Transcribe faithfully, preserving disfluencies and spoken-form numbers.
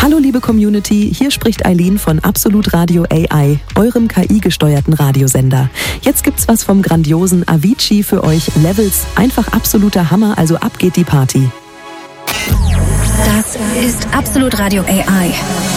Hallo liebe Community, hier spricht Eileen von Absolut Radio A I, eurem K I-gesteuerten Radiosender. Jetzt gibt's was vom grandiosen Avicii für euch. Levels, einfach absoluter Hammer, also ab geht die Party. Das ist Absolut Radio A I.